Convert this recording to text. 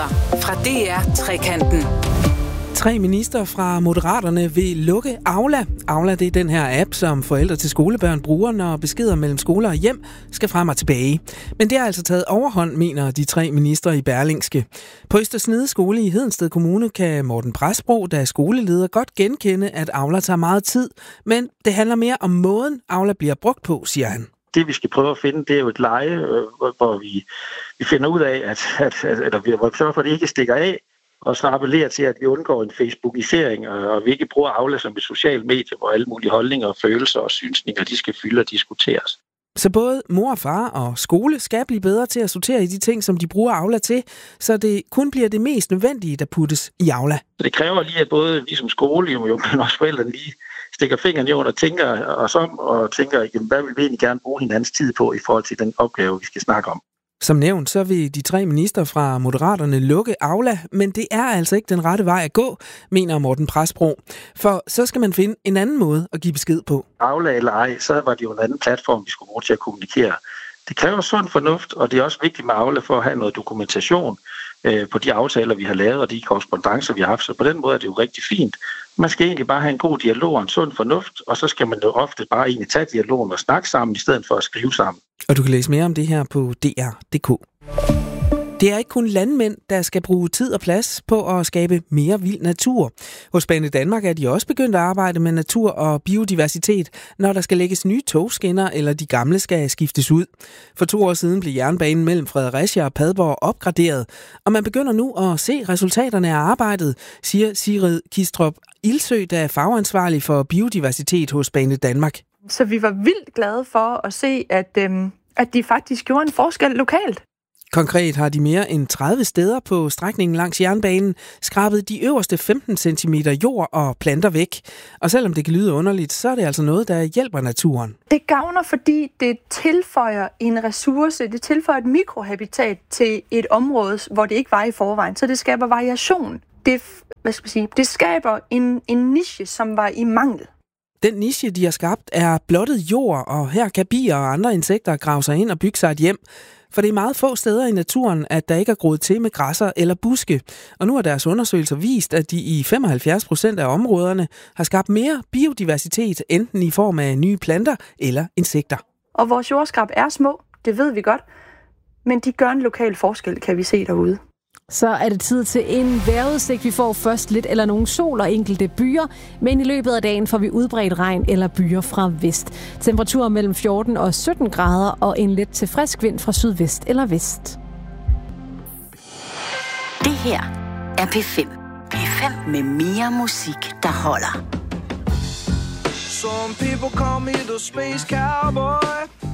Nyheder fra DR Trekanten. 3 minister fra Moderaterne vil lukke Aula. Aula, det er den her app, som forældre til skolebørn bruger, når beskeder mellem skoler og hjem skal frem og tilbage. Men det har altså taget overhånd, mener de 3 minister i Berlingske. På Øster Snede Skole i Hedensted Kommune kan Morten Præstbro, der er skoleleder, godt genkende, at Aula tager meget tid. Men det handler mere om måden, Aula bliver brugt på, siger han. Det, vi skal prøve at finde, det er jo et leje, hvor vi finder ud af, hvor vi sørger for, at det ikke stikker af, og så appellerer til, at vi undgår en facebookisering, og vi ikke bruger Aula som et socialt medie, hvor alle mulige holdninger, følelser og synsninger, de skal fylde og diskuteres. Så både mor og far og skole skal blive bedre til at sortere i de ting, som de bruger Aula til, så det kun bliver det mest nødvendige, der puttes i Aula. Så det kræver lige, at både vi som skole, men også forældrene lige stikker fingeren i jorden og tænker os om, og tænker, hvad vil vi egentlig gerne bruge hinandens tid på i forhold til den opgave, vi skal snakke om. Som nævnt, så vil de 3 minister fra Moderaterne lukke Aula, men det er altså ikke den rette vej at gå, mener Morten Præstbro. For så skal man finde en anden måde at give besked på. Aula eller ej, så var det jo en anden platform, vi skulle bruge til at kommunikere. Det kræver sund fornuft, og det er også vigtigt med Aula for at have noget dokumentation på de aftaler, vi har lavet, og de korrespondancer, vi har haft. Så på den måde er det jo rigtig fint. Man skal egentlig bare have en god dialog og en sund fornuft, og så skal man jo ofte bare egentlig tage dialogen og snakke sammen, i stedet for at skrive sammen. Og du kan læse mere om det her på dr.dk. Det er ikke kun landmænd, der skal bruge tid og plads på at skabe mere vild natur. Hos Banedanmark er de også begyndt at arbejde med natur og biodiversitet, når der skal lægges nye togskinner, eller de gamle skal skiftes ud. For 2 år siden blev jernbanen mellem Fredericia og Padborg opgraderet, og man begynder nu at se resultaterne af arbejdet, siger Sigrid Kistrup Ildsø, der er fagansvarlig for biodiversitet hos Banedanmark. Så vi var vildt glade for at se, at de faktisk gjorde en forskel lokalt. Konkret har de mere end 30 steder på strækningen langs jernbanen skrabet de øverste 15 cm jord og planter væk. Og selvom det kan lyde underligt, så er det altså noget, der hjælper naturen. Det gavner, fordi det tilføjer en ressource, det tilføjer et mikrohabitat til et område, hvor det ikke var i forvejen. Så det skaber variation. Det skaber en niche, som var i mangel. Den niche, de har skabt, er blottet jord, og her kan bier og andre insekter grave sig ind og bygge sig et hjem. For det er meget få steder i naturen, at der ikke er groet til med græsser eller buske. Og nu har deres undersøgelser vist, at de i 75% af områderne har skabt mere biodiversitet, enten i form af nye planter eller insekter. Og vores jordskrab er små, det ved vi godt, men de gør en lokal forskel, kan vi se derude. Så er det tid til en vejrudsigt. Vi får først lidt eller nogen sol og enkelte byer, men i løbet af dagen får vi udbredt regn eller byer fra vest. Temperaturer mellem 14 og 17 grader og en let til frisk vind fra sydvest eller vest. Det her er P5. P5 med mere musik, der holder. Some people call me the space cowboy.